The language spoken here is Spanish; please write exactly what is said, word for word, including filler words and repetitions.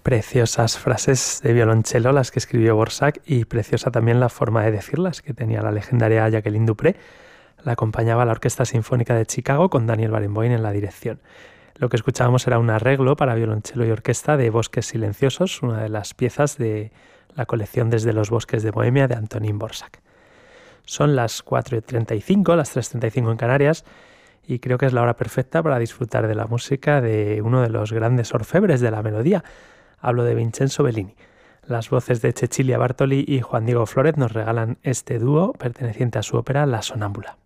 Preciosas frases de violonchelo las que escribió Dvořák y preciosa también la forma de decirlas que tenía la legendaria Jacqueline Dupré. La acompañaba la Orquesta Sinfónica de Chicago con Daniel Barenboim en la dirección. Lo que escuchábamos era un arreglo para violonchelo y orquesta de Bosques Silenciosos, una de las piezas de la colección Desde los Bosques de Bohemia de Antonín Dvořák. Son las cuatro y treinta y cinco, las tres y treinta y cinco en Canarias, y creo que es la hora perfecta para disfrutar de la música de uno de los grandes orfebres de la melodía. Hablo de Vincenzo Bellini. Las voces de Cecilia Bartoli y Juan Diego Flórez nos regalan este dúo perteneciente a su ópera La Sonámbula.